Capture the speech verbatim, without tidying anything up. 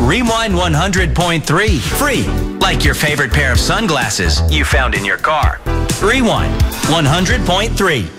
Rewind one hundred point three. Free. Like your favorite pair of sunglasses you found in your car. Rewind one hundred point three.